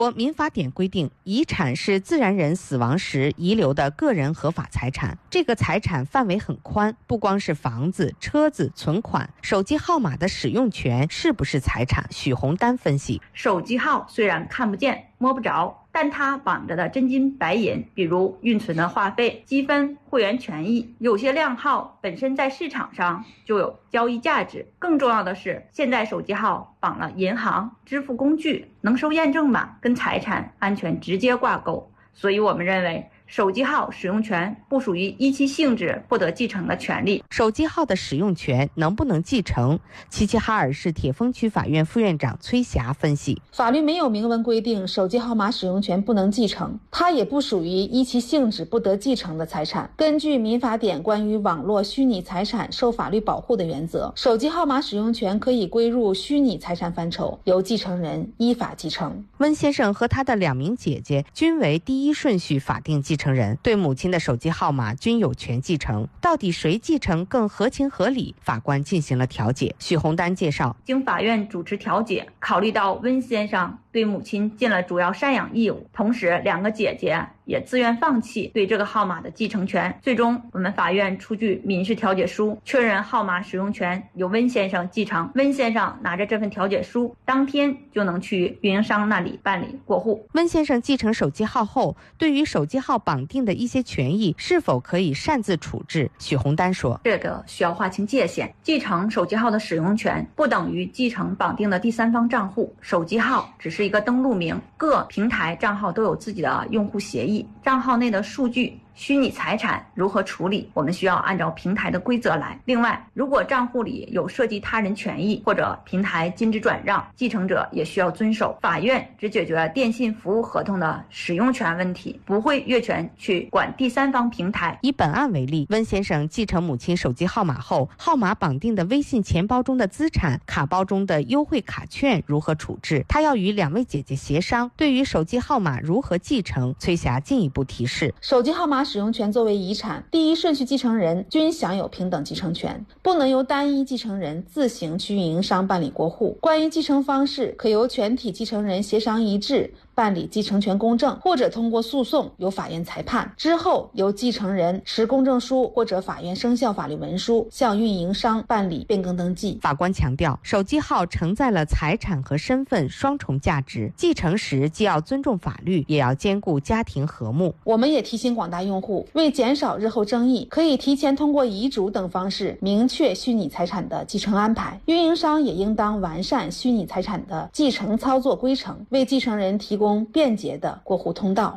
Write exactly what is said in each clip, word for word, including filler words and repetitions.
国民法典规定，遗产是自然人死亡时遗留的个人合法财产，这个财产范围很宽，不光是房子、车子、存款，手机号码的使用权是不是财产？许洪丹分析， 手机号虽然看不见、摸不着，但它绑着的真金白银，比如运存的话费、积分、会员权益，有些量号本身在市场上就有交易价值。更重要的是，现在手机号绑了银行、支付工具、能收验证码，跟财产安全直接挂钩。所以我们认为，手机号使用权不属于依其性质不得继承的权利。 手机号的使用权能不能继承？齐齐哈尔市铁峰区法院副院长崔霞分析， 法律没有明文规定手机号码使用权不能继承，它也不属于依其性质不得继承的财产。根据民法典关于网络虚拟财产受法律保护的原则，手机号码使用权可以归入虚拟财产范畴，由继承人依法继承。 温先生和他的两名姐姐均为第一顺序法定继承人，对母亲的手机号码均有权继承，到底谁继承更合情合理？法官进行了调解。许洪丹介绍， 经法院主持调解，考虑到温先生对母亲尽了主要赡养义务，同时两个姐姐也自愿放弃对这个号码的继承权，最终我们法院出具民事调解书，确认号码使用权由温先生继承。温先生拿着这份调解书，当天就能去运营商那里办理过户。 温先生继承手机号后，对于手机号绑定的一些权益是否可以擅自处置？许洪丹说， 这个需要划清界限，继承手机号的使用权不等于继承绑定的第三方账户，手机号只是一个登录名，各平台账号都有自己的用户协议，账号内的数据、虚拟财产如何处理，我们需要按照平台的规则来。另外，如果账户里有涉及他人权益或者平台禁止转让，继承者也需要遵守。法院只解决电信服务合同的使用权问题，不会越权去管第三方平台。 以本案为例，温先生继承母亲手机号码后，号码绑定的微信钱包中的资产、卡包中的优惠卡券如何处置？他要与两位姐姐协商。对于手机号码如何继承，崔霞进一步提示， 手机号码使用权作为遗产，第一顺序继承人均享有平等继承权，不能由单一继承人自行去运营商办理过户。关于继承方式，可由全体继承人协商一致办理继承权公证，或者通过诉讼由法院裁判，之后由继承人持公证书或者法院生效法律文书向运营商办理变更登记。 法官强调，手机号承载了财产和身份双重价值，继承时既要尊重法律，也要兼顾家庭和睦。 我们也提醒广大用户，为减少日后争议，可以提前通过遗嘱等方式明确虚拟财产的继承安排。运营商也应当完善虚拟财产的继承操作规程，为继承人提供便捷的过户通道。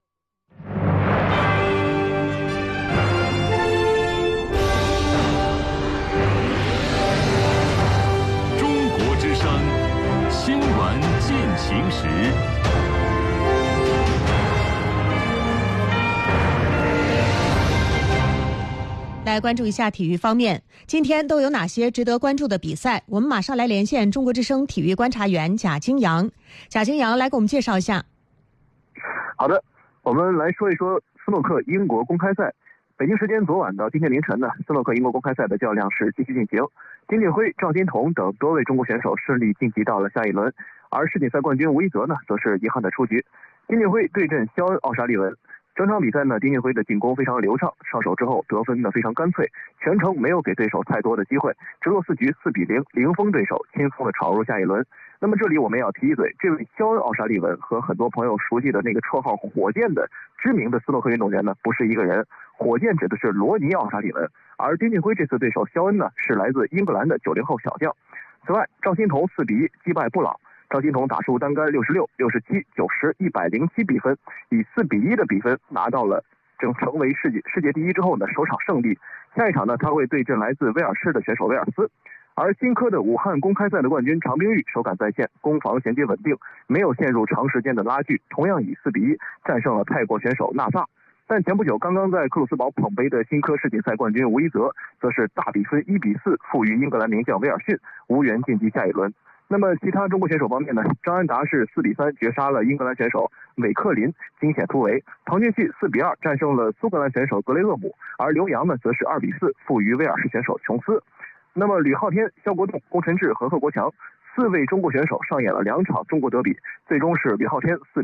中国之声，新闻进行时。 来关注一下体育方面，今天都有哪些值得关注的比赛？我们马上来连线中国之声体育观察员贾金阳。贾金阳来给我们介绍一下。 好的，我们来说一说斯诺克英国公开赛。北京时间昨晚到今天凌晨呢，斯诺克英国公开赛的较量是继续进行。丁俊晖、赵金童等多位中国选手顺利晋级到了下一轮，而世锦赛冠军吴一泽呢，则是遗憾的出局。丁俊晖对阵肖恩·奥沙利文。整场比赛呢，丁俊晖的进攻非常流畅，上手之后得分呢非常干脆，全程没有给对手太多的机会，直落四局四比零零封对手，轻松的闯入下一轮。那么这里我们要提一嘴，这位肖恩·奥沙利文和很多朋友熟悉的那个绰号火箭的知名的斯诺克运动员呢，不是一个人。火箭指的是罗尼·奥沙利文，而丁俊晖这次对手肖恩呢，是来自英格兰的九零后小将。此外，赵金童四比一击败布朗。赵金童打出单杆六十六、六十七、九十、一百零七比分，以四比一的比分拿到了正成为世界世界第一之后呢首场胜利。下一场呢，他会对阵来自威尔士的选手威尔斯。而新科的武汉公开赛的冠军常冰玉手感在线，攻防衔接稳定，没有陷入长时间的拉锯，同样以四比一战胜了泰国选手纳萨。但前不久刚刚在克鲁斯堡捧杯的新科世锦赛冠军吴一泽，则是大比分一比四负于英格兰名将威尔逊，无缘晋级下一轮。那么其他中国选手方面呢，张安达是四比三绝杀了英格兰选手韦克林，惊险突围。唐俊旭四比二战胜了苏格兰选手格雷厄姆，而刘洋呢则是二比四负于威尔士选手琼斯。那么吕昊天、肖国栋、龚晨志和贺国强四位中国选手上演了两场中国德比，最终是吕昊天四